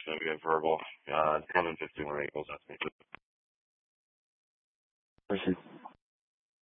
So we have verbal. 7:51 equals. That's me.